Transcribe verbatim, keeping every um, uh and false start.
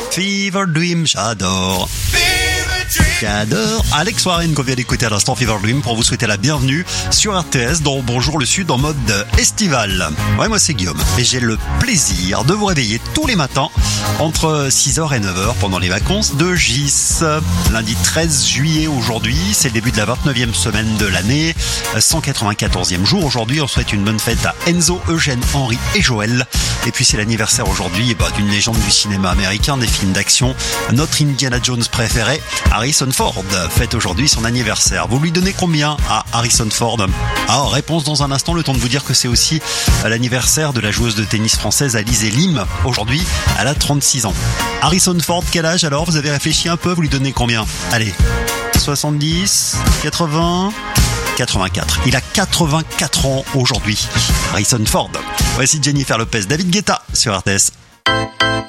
Fever Dream, j'adore. J'adore. Alex Warren qu'on vient d'écouter à l'instant, Fever Dream, pour vous souhaiter la bienvenue sur R T S dans Bonjour le Sud en mode estival. Ouais, moi c'est Guillaume et j'ai le plaisir de vous réveiller tous les matins entre six heures et neuf heures pendant les vacances de Gis. Lundi treize juillet aujourd'hui, c'est le début de la vingt-neuvième semaine de l'année, cent quatre-vingt-quatorzième jour aujourd'hui. On souhaite une bonne fête à Enzo, Eugène, Henri et Joël. Et puis c'est l'anniversaire aujourd'hui bah, d'une légende du cinéma américain, des films d'action, notre Indiana Jones préféré, Harrison Ford, fête aujourd'hui son anniversaire. Vous lui donnez combien à Harrison Ford? Ah, réponse dans un instant, le temps de vous dire que c'est aussi l'anniversaire de la joueuse de tennis française Alizé Lim. Aujourd'hui, elle a trente-six ans. Harrison Ford, quel âge alors? Vous avez réfléchi un peu, vous lui donnez combien? Allez, soixante-dix, quatre-vingts, quatre-vingt-quatre. Il a quatre-vingt-quatre ans aujourd'hui, Harrison Ford. Voici Jennifer Lopez, David Guetta sur R T S.